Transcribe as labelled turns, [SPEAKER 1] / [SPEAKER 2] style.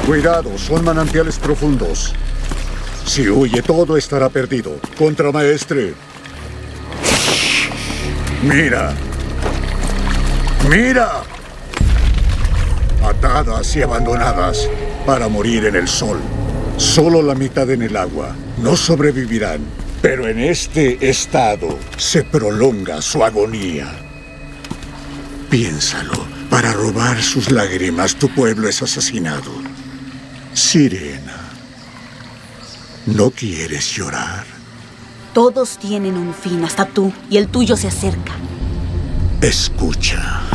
[SPEAKER 1] Cuidado, son manantiales profundos. Si huye, todo estará perdido. Contramaestre. ¡Mira! ¡Mira! Atadas y abandonadas para morir en el sol. Solo la mitad en el agua. No sobrevivirán. Pero en este estado se prolonga su agonía. Piénsalo. Para robar sus lágrimas, tu pueblo es asesinado. Sirena, ¿no quieres llorar?
[SPEAKER 2] Todos tienen un fin, hasta tú, y el tuyo se acerca.
[SPEAKER 1] Escucha.